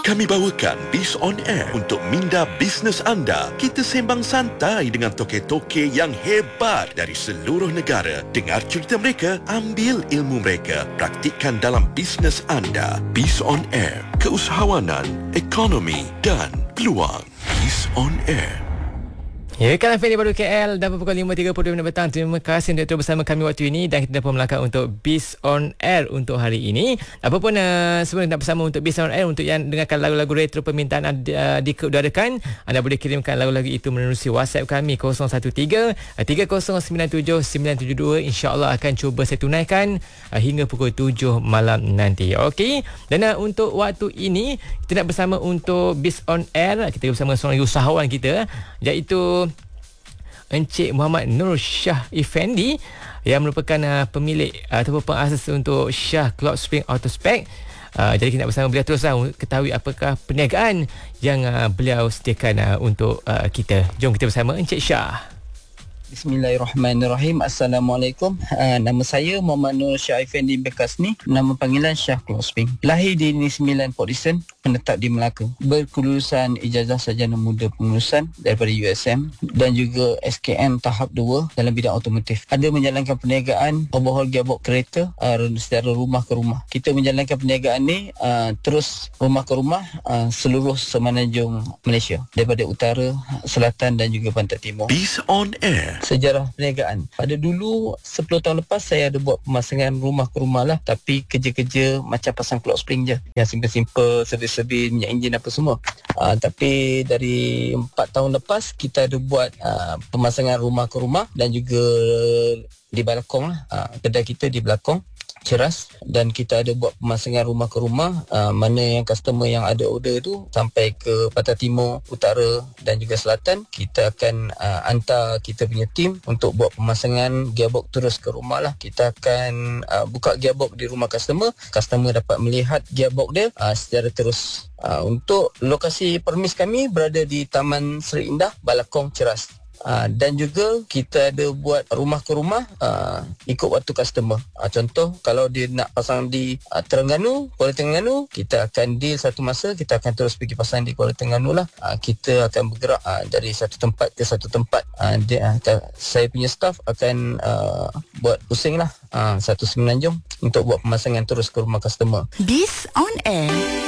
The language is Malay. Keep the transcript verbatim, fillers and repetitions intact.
Kami bawakan Biz On Air untuk minda bisnes anda. Kita sembang santai dengan toke-toke yang hebat dari seluruh negara. Dengar cerita mereka, ambil ilmu mereka, praktikkan dalam bisnes anda. Biz On Air, keusahawanan, ekonomi dan peluang. Biz On Air. Ya, Kalam Fendi baru K L dan pukul lima tiga puluh minit petang. Terima kasih untuk terus bersama kami waktu ini dan kita dapat melangkah untuk Biz On Air untuk hari ini. Apapun uh, sebelum kita bersama untuk Biz On Air, untuk yang dengarkan lagu-lagu retro permintaan uh, dikeudarakan, anda boleh kirimkan lagu-lagu itu menerusi WhatsApp kami kosong satu tiga tiga kosong sembilan tujuh sembilan tujuh dua. InsyaAllah akan cuba saya tunaikan uh, hingga pukul tujuh malam nanti. Okey. Dan uh, untuk waktu ini kita nak bersama untuk Biz On Air. Kita bersama seorang usahawan kita, iaitu Encik Muhammad Nur Shah Effendi, yang merupakan uh, pemilik uh, ataupun pengasas untuk Shah Cloud Spring Auto Spec. Uh, jadi kita nak bersama beliau teruslah ketahui apakah perniagaan yang uh, beliau sediakan uh, untuk uh, kita. Jom kita bersama Encik Shah. Bismillahirrahmanirrahim. Assalamualaikum. Uh, nama saya Muhammad Nur Shah Effendi Bekasni. Nama panggilan Shah Cloud Spring. Lahir di Negeri Sembilan, Port Dickson, menetap di Melaka. Berkelulusan ijazah sarjana muda pengurusan daripada U S M dan juga S K M tahap dua dalam bidang automotif. Ada menjalankan perniagaan overhaul gearbox kereta uh, secara rumah ke rumah. Kita menjalankan perniagaan ni uh, terus rumah ke rumah uh, seluruh semenanjung Malaysia, daripada utara, selatan dan juga pantai timur. Biz On Air. Sejarah perniagaan. Pada dulu sepuluh tahun lepas saya ada buat pemasangan rumah ke rumah lah, tapi kerja-kerja macam pasang cloud spring je, yang simple-simple, servis-servis, minyak enjin apa semua. Uh, tapi dari empat tahun lepas kita ada buat uh, pemasangan rumah ke rumah dan juga di balkon lah. Uh, kedai kita di belakang Ceras, dan kita ada buat pemasangan rumah ke rumah, uh, mana yang customer yang ada order tu sampai ke Pantai Timur, Utara dan juga Selatan, kita akan uh, hantar kita punya tim untuk buat pemasangan gearbox terus ke rumah lah. Kita akan uh, buka gearbox di rumah customer, customer dapat melihat gearbox dia uh, secara terus. Uh, untuk lokasi permis kami berada di Taman Seri Indah, Balakong, Ceras. Uh, dan juga kita ada buat rumah ke rumah uh, ikut waktu customer. Uh, contoh kalau dia nak pasang di uh, Terengganu, Kuala Terengganu, kita akan deal satu masa, kita akan terus pergi pasang di Kuala Terengganu lah. Uh, kita akan bergerak uh, dari satu tempat ke satu tempat. Uh, dia, uh, saya punya staff akan uh, buat pusing lah uh, satu semenanjung untuk buat pemasangan terus ke rumah customer. Biz On Air.